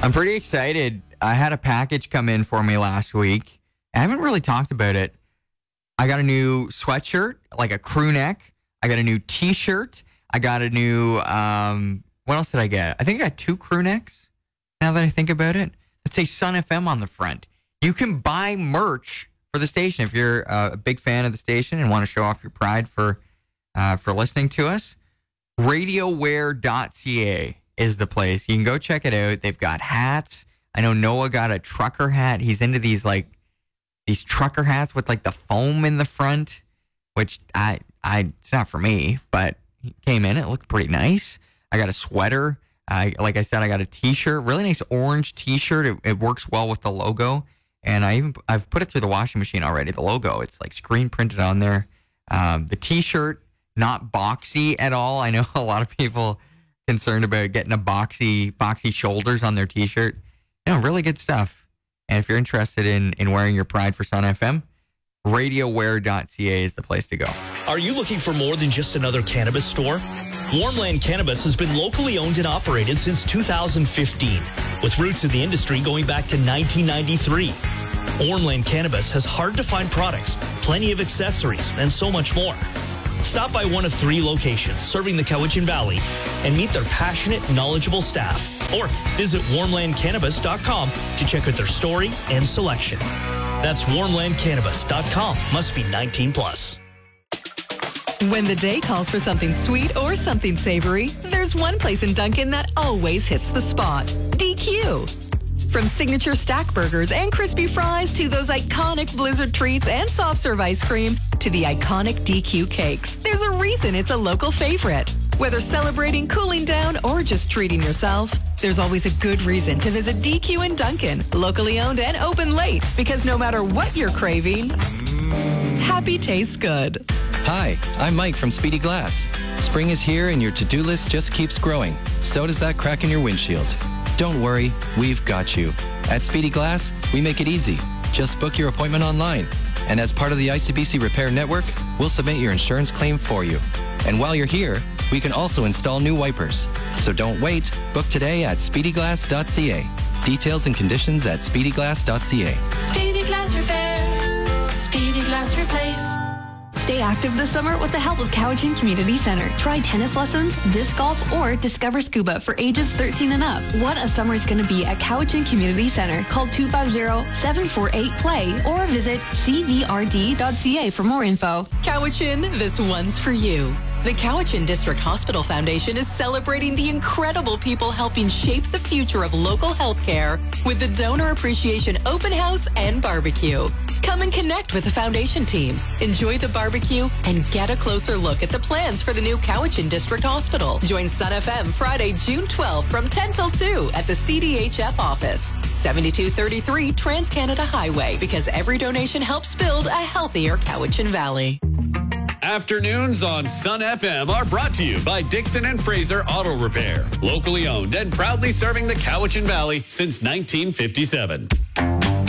I'm pretty excited. I had a package come in for me last week. I haven't really talked about it. I got a new sweatshirt, like a crew neck. I got a new T-shirt. I got a new, what else did I get? I think I got 2 crew necks, now that I think about it. That say Sun FM on the front. You can buy merch for the station if you're a big fan of the station and want to show off your pride for listening to us. RadioWare.ca is the place. You can go check it out. They've got hats. I know Noah got a trucker hat. He's into these trucker hats with like the foam in the front, which it's not for me, but he came in. It looked pretty nice. I got a sweater. Like I said, I got a T-shirt, really nice orange T-shirt. It works well with the logo, and I've put it through the washing machine already. The logo, it's like screen printed on there. The T-shirt, not boxy at all. I know a lot of people concerned about getting a boxy shoulders on their T-shirt. Really good stuff. And if you're interested in wearing your pride for Sun FM, RadioWare.ca is the place to go. Are you looking for more than just another cannabis store? Warmland Cannabis has been locally owned and operated since 2015, with roots in the industry going back to 1993. Warmland Cannabis has hard-to-find products, plenty of accessories, and so much more. Stop by one of 3 locations serving the Cowichan Valley and meet their passionate, knowledgeable staff. Or visit warmlandcannabis.com to check out their story and selection. That's warmlandcannabis.com. Must be 19 plus. When the day calls for something sweet or something savory, there's one place in Duncan that always hits the spot. DQ. From signature stack burgers and crispy fries to those iconic Blizzard treats and soft serve ice cream to the iconic DQ cakes, there's a reason it's a local favorite. Whether celebrating, cooling down, or just treating yourself, there's always a good reason to visit DQ in Duncan, locally owned and open late, because no matter what you're craving, happy tastes good. Hi, I'm Mike from Speedy Glass. Spring is here and your to-do list just keeps growing. So does that crack in your windshield. Don't worry, we've got you. At Speedy Glass, we make it easy. Just book your appointment online. And as part of the ICBC Repair Network, we'll submit your insurance claim for you. And while you're here, we can also install new wipers. So don't wait. Book today at speedyglass.ca. Details and conditions at speedyglass.ca. Speedy Glass Repair. Speedy Glass Replace. Stay active this summer with the help of Cowichan Community Center. Try tennis lessons, disc golf, or discover scuba for ages 13 and up. What a summer is going to be at Cowichan Community Center. Call 250-748-PLAY or visit cvrd.ca for more info. Cowichan, this one's for you. The Cowichan District Hospital Foundation is celebrating the incredible people helping shape the future of local healthcare with the Donor Appreciation Open House and Barbecue. Come and connect with the foundation team, enjoy the barbecue, and get a closer look at the plans for the new Cowichan District Hospital. Join Sun FM Friday, June 12th from 10 till 2 at the CDHF office, 7233 Trans-Canada Highway, because every donation helps build a healthier Cowichan Valley. Afternoons on Sun FM are brought to you by Dixon and Fraser Auto Repair. Locally owned and proudly serving the Cowichan Valley since 1957.